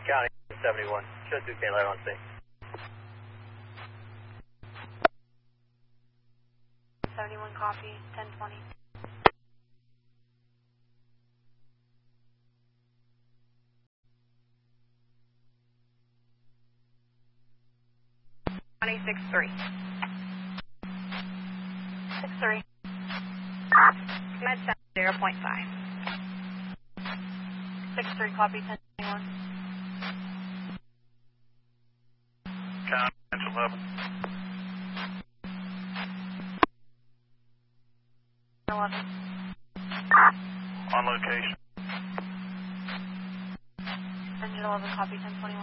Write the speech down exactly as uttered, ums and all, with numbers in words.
County seventy-one. Show two K light on scene. seventy-one copy, ten twenty. twenty-six three. six three. Med center zero point five. six three copy, ten twenty-one. County eleven. eleven. On location. Engine eleven copy, ten twenty-one.